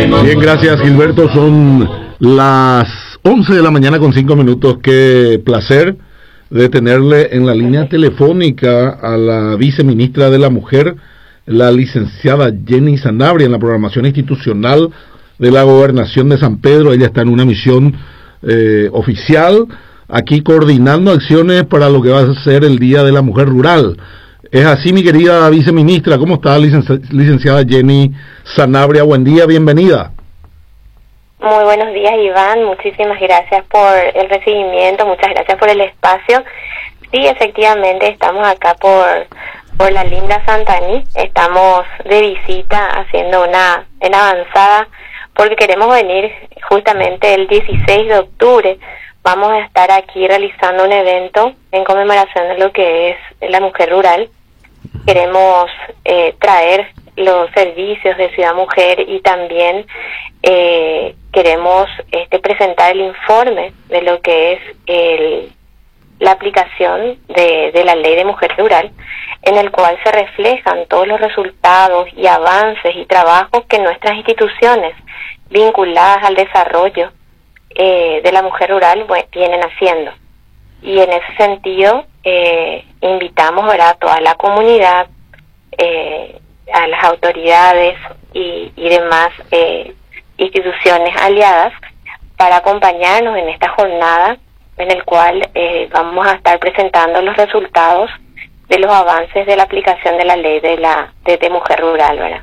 Bien, gracias Gilberto. Son las 11 de la mañana con 5 minutos. Qué placer de tenerle en la línea telefónica a la viceministra de la Mujer, la licenciada Jenny Sanabria, en la programación institucional de la Gobernación de San Pedro. Ella está en una misión oficial, aquí coordinando acciones para lo que va a ser el Día de la Mujer Rural. Es así, mi querida viceministra. ¿Cómo está, licenciada Jenny Sanabria? Buen día, bienvenida. Muy buenos días, Iván. Muchísimas gracias por el recibimiento, muchas gracias por el espacio. Sí, efectivamente, estamos acá por la linda Santaní. Estamos de visita haciendo una avanzada porque queremos venir justamente el 16 de octubre. Vamos a estar aquí realizando un evento en conmemoración de lo que es la mujer rural. Queremos traer los servicios de Ciudad Mujer y también queremos presentar el informe de lo que es la aplicación de la Ley de Mujer Rural, en el cual se reflejan todos los resultados y avances y trabajos que nuestras instituciones vinculadas al desarrollo de la mujer rural vienen haciendo. Y en ese sentido invitamos a toda la comunidad, a las autoridades y demás instituciones aliadas para acompañarnos en esta jornada en el cual vamos a estar presentando los resultados de los avances de la aplicación de la ley de mujer rural, ¿verdad?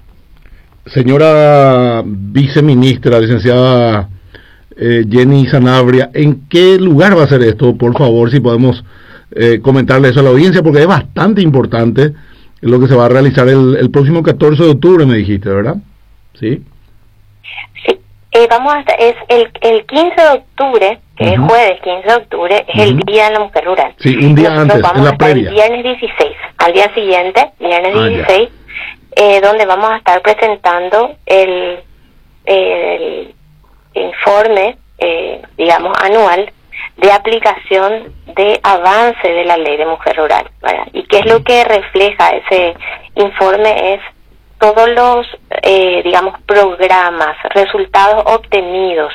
Señora viceministra, licenciada Jenny Sanabria, ¿en qué lugar va a ser esto? Por favor, si podemos comentarle eso a la audiencia, porque es bastante importante lo que se va a realizar el próximo 14 de octubre, me dijiste, ¿verdad? Sí. Sí, es el 15 de octubre, que es jueves 15 de octubre, es el Día de la Mujer Rural. Sí, un día antes, en la previa. El viernes 16, al día siguiente, viernes 16, donde vamos a estar presentando el informe, anual de aplicación de avance de la ley de mujer rural, ¿verdad? Y qué es lo que refleja ese informe es todos los, programas, resultados obtenidos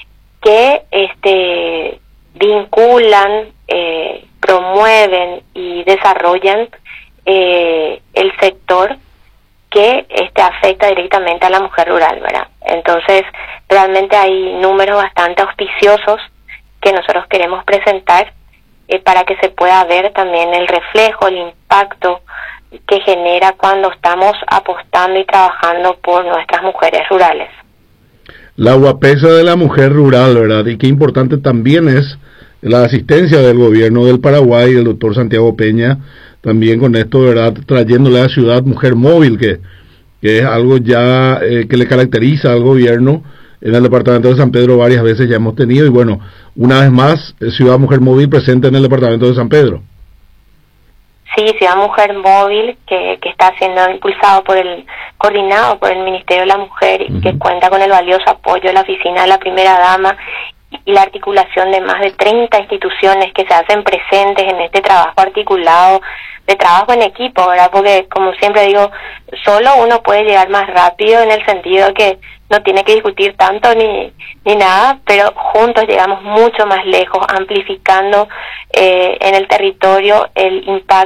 que vinculan, promueven y desarrollan el sector que afecta directamente a la mujer rural, ¿verdad? Entonces, realmente hay números bastante auspiciosos que nosotros queremos presentar para que se pueda ver también el reflejo, el impacto que genera cuando estamos apostando y trabajando por nuestras mujeres rurales. La guapesa de la mujer rural, ¿verdad? Y qué importante también es la asistencia del gobierno del Paraguay, el doctor Santiago Peña, también con esto, ¿verdad? Trayéndole a la ciudad mujer móvil, que es algo ya que le caracteriza al gobierno. En el departamento de San Pedro varias veces ya hemos tenido, y bueno, una vez más, Ciudad Mujer Móvil presente en el departamento de San Pedro. Sí, Ciudad Mujer Móvil, que está siendo coordinado por el Ministerio de la Mujer, y que cuenta con el valioso apoyo de la Oficina de la Primera Dama y la articulación de más de 30 instituciones que se hacen presentes en este trabajo articulado, de trabajo en equipo, ¿verdad? Porque, como siempre digo, solo uno puede llegar más rápido, en el sentido que no tiene que discutir tanto ni nada, pero juntos llegamos mucho más lejos, amplificando en el territorio el impacto